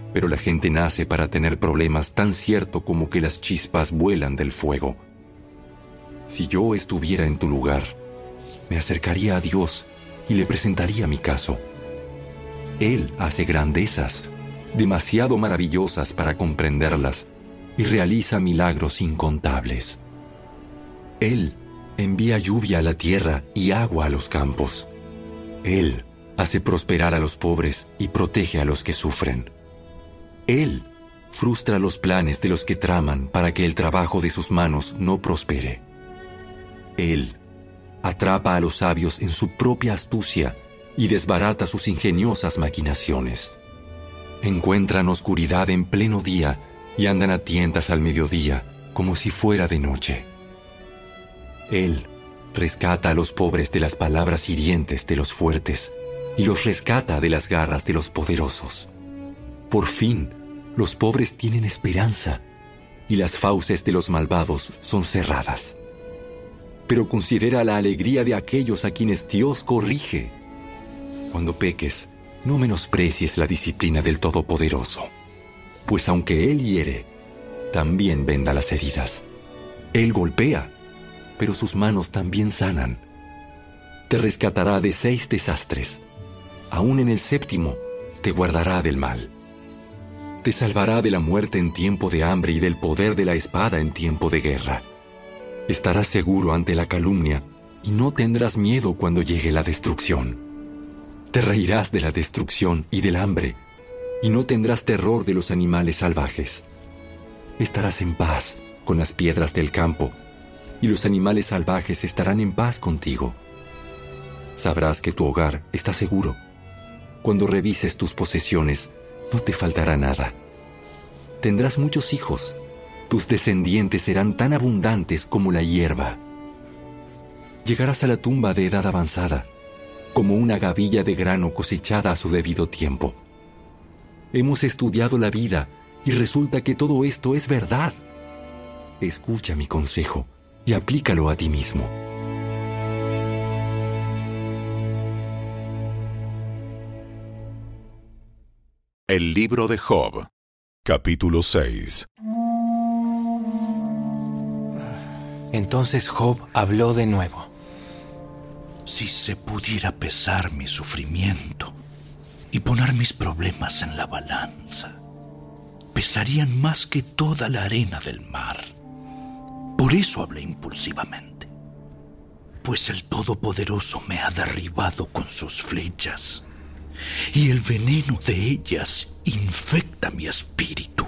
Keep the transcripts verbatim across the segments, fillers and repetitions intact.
pero la gente nace para tener problemas tan cierto como que las chispas vuelan del fuego. Si yo estuviera en tu lugar, me acercaría a Dios y le presentaría mi caso. Él hace grandezas, demasiado maravillosas para comprenderlas, y realiza milagros incontables. Él envía lluvia a la tierra y agua a los campos. Él hace prosperar a los pobres y protege a los que sufren. Él frustra los planes de los que traman para que el trabajo de sus manos no prospere. Él atrapa a los sabios en su propia astucia y desbarata sus ingeniosas maquinaciones. Encuentran oscuridad en pleno día y andan a tientas al mediodía, como si fuera de noche. Él rescata a los pobres de las palabras hirientes de los fuertes y los rescata de las garras de los poderosos. Por fin, los pobres tienen esperanza y las fauces de los malvados son cerradas. Pero considera la alegría de aquellos a quienes Dios corrige. Cuando peques, no menosprecies la disciplina del Todopoderoso, pues aunque Él hiere, también venda las heridas. Él golpea, pero sus manos también sanan. Te rescatará de seis desastres. Aún en el séptimo, te guardará del mal. Te salvará de la muerte en tiempo de hambre y del poder de la espada en tiempo de guerra. Estarás seguro ante la calumnia y no tendrás miedo cuando llegue la destrucción. Te reirás de la destrucción y del hambre, y no tendrás terror de los animales salvajes. Estarás en paz con las piedras del campo, y los animales salvajes estarán en paz contigo. Sabrás que tu hogar está seguro. Cuando revises tus posesiones, no te faltará nada. Tendrás muchos hijos. Tus descendientes serán tan abundantes como la hierba. Llegarás a la tumba de edad avanzada, como una gavilla de grano cosechada a su debido tiempo. Hemos estudiado la vida y resulta que todo esto es verdad. Escucha mi consejo y aplícalo a ti mismo. El libro de Job, capítulo seis. Entonces Job habló de nuevo. Si se pudiera pesar mi sufrimiento y poner mis problemas en la balanza, pesarían más que toda la arena del mar. Por eso hablé impulsivamente, pues el Todopoderoso me ha derribado con sus flechas, y el veneno de ellas infecta mi espíritu.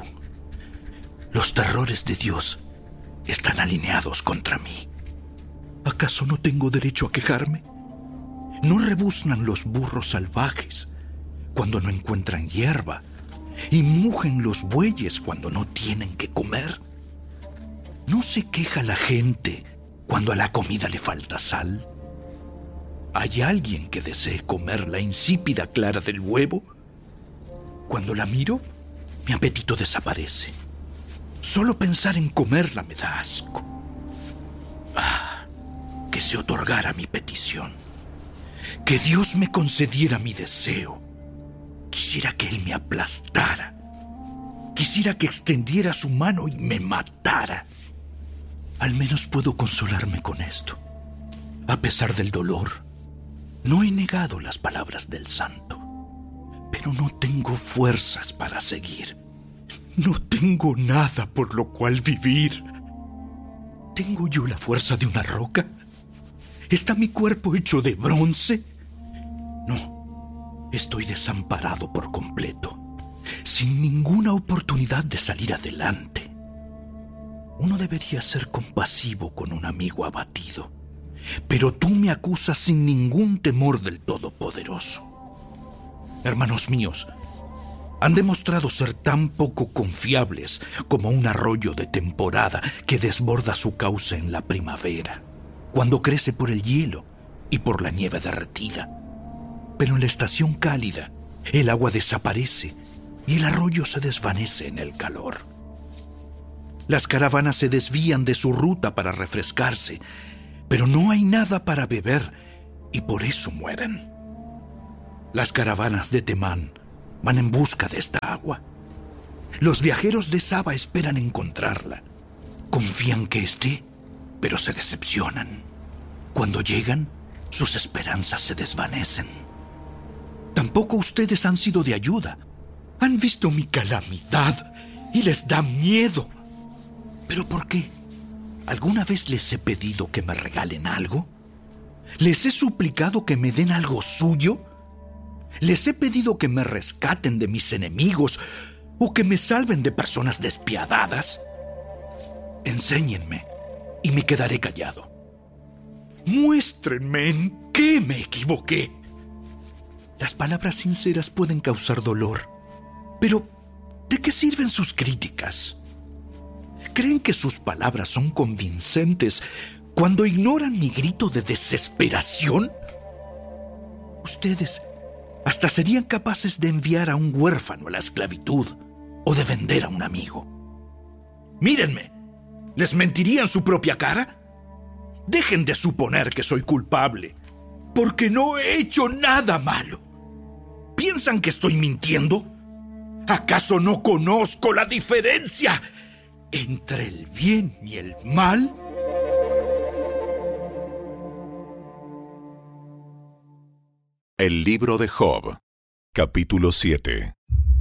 Los terrores de Dios están alineados contra mí. ¿Acaso no tengo derecho a quejarme? ¿No rebuznan los burros salvajes cuando no encuentran hierba y mugen los bueyes cuando no tienen que comer? ¿No se queja la gente cuando a la comida le falta sal? ¿Hay alguien que desee comer la insípida clara del huevo? Cuando la miro, mi apetito desaparece. Solo pensar en comerla me da asco. Ah, que se otorgara mi petición. Que Dios me concediera mi deseo. Quisiera que Él me aplastara. Quisiera que extendiera su mano y me matara. Al menos puedo consolarme con esto. A pesar del dolor, no he negado las palabras del santo, pero no tengo fuerzas para seguir. No tengo nada por lo cual vivir. ¿Tengo yo la fuerza de una roca? ¿Está mi cuerpo hecho de bronce? No, estoy desamparado por completo, sin ninguna oportunidad de salir adelante. Uno debería ser compasivo con un amigo abatido, pero tú me acusas sin ningún temor del Todopoderoso. Hermanos míos, han demostrado ser tan poco confiables como un arroyo de temporada que desborda su cauce en la primavera, cuando crece por el hielo y por la nieve derretida. Pero en la estación cálida, el agua desaparece y el arroyo se desvanece en el calor. Las caravanas se desvían de su ruta para refrescarse, pero no hay nada para beber y por eso mueren. Las caravanas de Temán van en busca de esta agua, Los viajeros de Saba esperan encontrarla. Confían que esté, pero se decepcionan. Cuando llegan, sus esperanzas se desvanecen. Tampoco ustedes han sido de ayuda. Han visto mi calamidad y les da miedo. ¿Pero por qué? ¿Alguna vez les he pedido que me regalen algo? ¿Les he suplicado que me den algo suyo? ¿Les he pedido que me rescaten de mis enemigos o que me salven de personas despiadadas? Enséñenme y me quedaré callado. Muéstrenme en qué me equivoqué. Las palabras sinceras pueden causar dolor, pero ¿de qué sirven sus críticas? ¿Creen que sus palabras son convincentes cuando ignoran mi grito de desesperación? Ustedes hasta serían capaces de enviar a un huérfano a la esclavitud o de vender a un amigo. Mírenme, ¿les mentiría en su propia cara? Dejen de suponer que soy culpable, porque no he hecho nada malo. ¿Piensan que estoy mintiendo? ¿Acaso no conozco la diferencia entre el bien y el mal? El libro de Job, capítulo siete.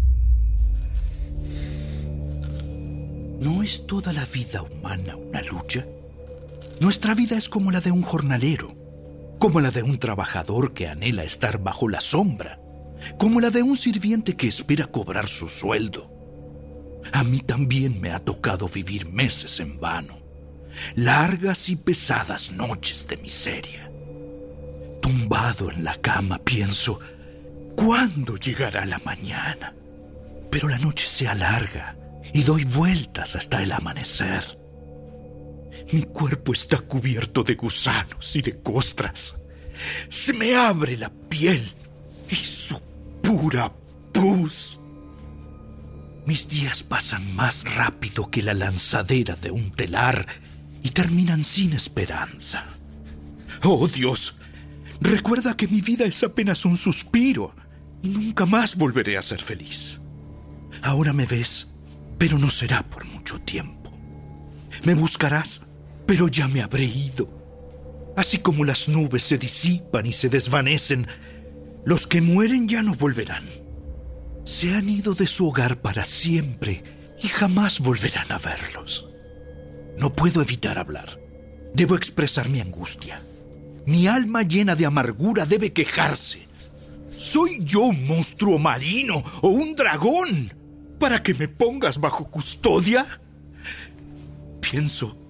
¿No es toda la vida humana una lucha? Nuestra vida es como la de un jornalero, como la de un trabajador que anhela estar bajo la sombra, como la de un sirviente que espera cobrar su sueldo. A mí también me ha tocado vivir meses en vano, largas y pesadas noches de miseria. Tumbado en la cama pienso, ¿cuándo llegará la mañana? Pero la noche se alarga y doy vueltas hasta el amanecer. Mi cuerpo está cubierto de gusanos y de costras. Se me abre la piel y su pura pus. Mis días pasan más rápido que la lanzadera de un telar y terminan sin esperanza. ¡Oh, Dios! Recuerda que mi vida es apenas un suspiro y nunca más volveré a ser feliz. Ahora me ves, pero no será por mucho tiempo. Me buscarás, pero ya me habré ido. Así como las nubes se disipan y se desvanecen, los que mueren ya no volverán. Se han ido de su hogar para siempre y jamás volverán a verlos. No puedo evitar hablar. Debo expresar mi angustia. Mi alma llena de amargura debe quejarse. ¿Soy yo un monstruo marino o un dragón para que me pongas bajo custodia? Pienso,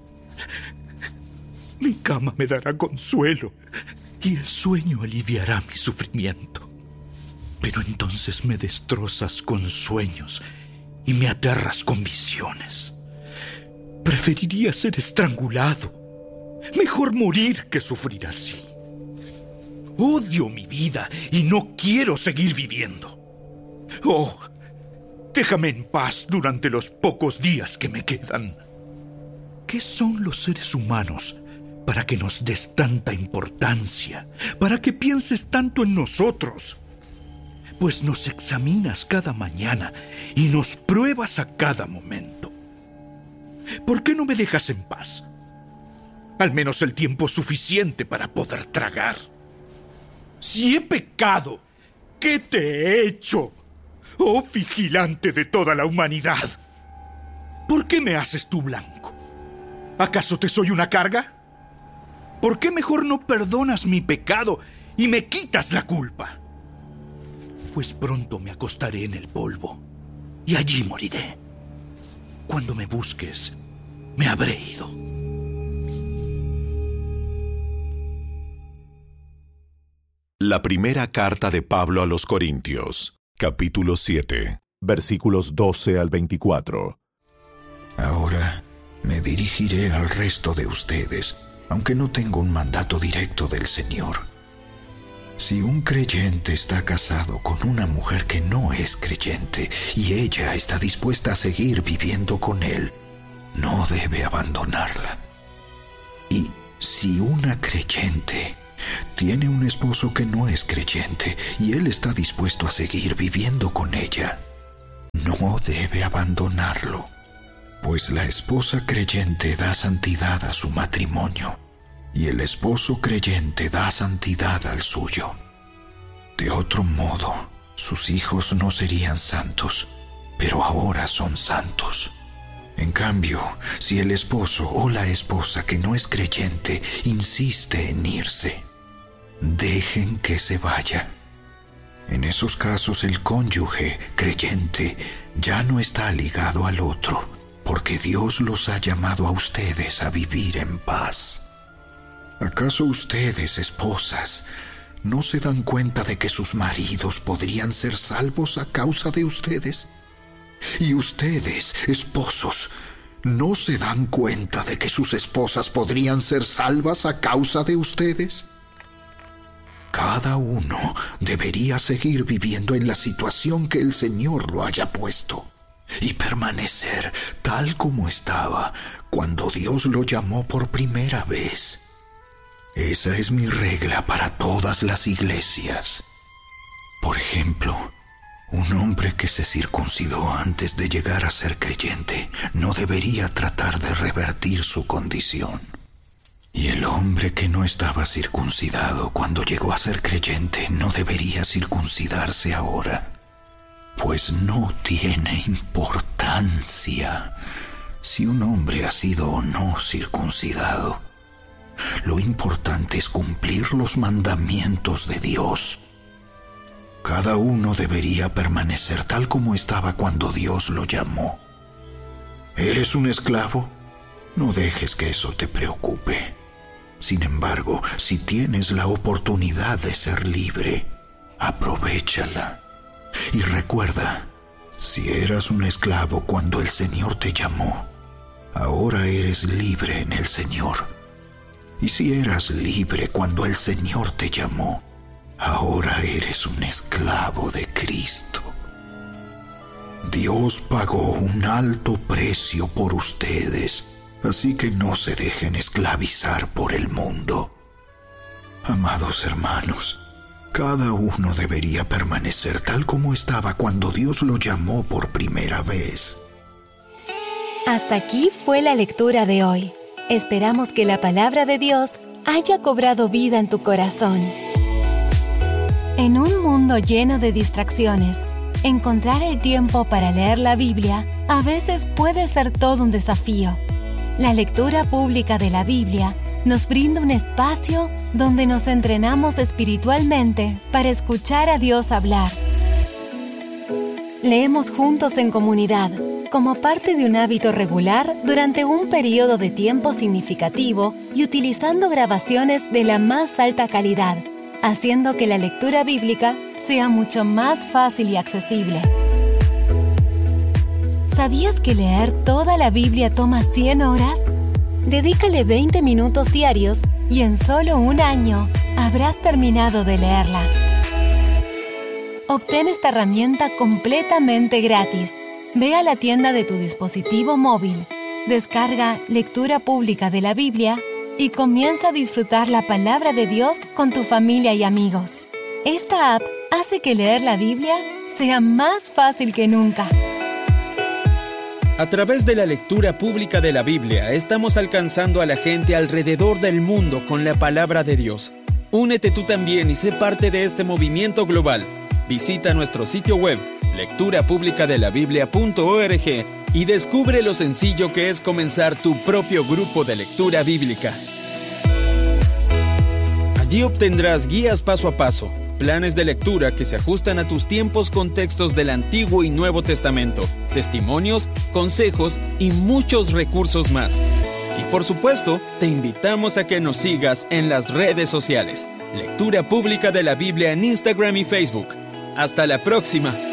mi cama me dará consuelo y el sueño aliviará mi sufrimiento. Pero entonces me destrozas con sueños y me aterras con visiones. Preferiría ser estrangulado. Mejor morir que sufrir así. Odio mi vida y no quiero seguir viviendo. Oh, déjame en paz durante los pocos días que me quedan. ¿Qué son los seres humanos para que nos des tanta importancia, para que pienses tanto en nosotros? Pues nos examinas cada mañana y nos pruebas a cada momento. ¿Por qué no me dejas en paz? Al menos el tiempo suficiente para poder tragar. Si he pecado, ¿qué te he hecho? Oh, vigilante de toda la humanidad. ¿Por qué me haces tú blanco? ¿Acaso te soy una carga? ¿Por qué mejor no perdonas mi pecado y me quitas la culpa? Pues pronto me acostaré en el polvo y allí moriré. Cuando me busques, me habré ido. La primera carta de Pablo a los Corintios, capítulo siete, versículos doce al veinticuatro. Ahora me dirigiré al resto de ustedes, aunque no tengo un mandato directo del Señor. Si un creyente está casado con una mujer que no es creyente y ella está dispuesta a seguir viviendo con él, no debe abandonarla. Y si una creyente tiene un esposo que no es creyente y él está dispuesto a seguir viviendo con ella, no no debe abandonarlo, pues la esposa creyente da santidad a su matrimonio y el esposo creyente da santidad al suyo. De otro modo, sus hijos no serían santos, pero ahora son santos. En cambio, si el esposo o la esposa que no es creyente insiste en irse, dejen que se vaya. En esos casos el cónyuge creyente ya no está ligado al otro, porque Dios los ha llamado a ustedes a vivir en paz. ¿Acaso ustedes, esposas, no se dan cuenta de que sus maridos podrían ser salvos a causa de ustedes? Y ustedes, esposos, ¿no se dan cuenta de que sus esposas podrían ser salvas a causa de ustedes? Cada uno debería seguir viviendo en la situación que el Señor lo haya puesto y permanecer tal como estaba cuando Dios lo llamó por primera vez. Esa es mi regla para todas las iglesias. Por ejemplo, un hombre que se circuncidó antes de llegar a ser creyente no debería tratar de revertir su condición. Y el hombre que no estaba circuncidado cuando llegó a ser creyente no debería circuncidarse ahora, pues no tiene importancia si un hombre ha sido o no circuncidado. Lo importante es cumplir los mandamientos de Dios. Cada uno debería permanecer tal como estaba cuando Dios lo llamó. ¿Eres un esclavo? No dejes que eso te preocupe. Sin embargo, si tienes la oportunidad de ser libre, aprovéchala. Y recuerda, si eras un esclavo cuando el Señor te llamó, ahora eres libre en el Señor. Y si eras libre cuando el Señor te llamó, ahora eres un esclavo de Cristo. Dios pagó un alto precio por ustedes, así que no se dejen esclavizar por el mundo. Amados hermanos, cada uno debería permanecer tal como estaba cuando Dios lo llamó por primera vez. Hasta aquí fue la lectura de hoy. Esperamos que la palabra de Dios haya cobrado vida en tu corazón. En un mundo lleno de distracciones, encontrar el tiempo para leer la Biblia a veces puede ser todo un desafío. La lectura pública de la Biblia nos brinda un espacio donde nos entrenamos espiritualmente para escuchar a Dios hablar. Leemos juntos en comunidad, como parte de un hábito regular durante un periodo de tiempo significativo y utilizando grabaciones de la más alta calidad, haciendo que la lectura bíblica sea mucho más fácil y accesible. ¿Sabías que leer toda la Biblia toma cien horas? Dedícale veinte minutos diarios y en solo un año habrás terminado de leerla. Obtén esta herramienta completamente gratis. Ve a la tienda de tu dispositivo móvil, descarga Lectura Pública de la Biblia y comienza a disfrutar la palabra de Dios con tu familia y amigos. Esta app hace que leer la Biblia sea más fácil que nunca. A través de la lectura pública de la Biblia, estamos alcanzando a la gente alrededor del mundo con la palabra de Dios. Únete tú también y sé parte de este movimiento global. Visita nuestro sitio web, lectura pública de la biblia punto org, y descubre lo sencillo que es comenzar tu propio grupo de lectura bíblica. Allí obtendrás guías paso a paso, planes de lectura que se ajustan a tus tiempos con textos del Antiguo y Nuevo Testamento, testimonios, consejos y muchos recursos más. Y por supuesto, te invitamos a que nos sigas en las redes sociales. Lectura Pública de la Biblia en Instagram y Facebook. ¡Hasta la próxima!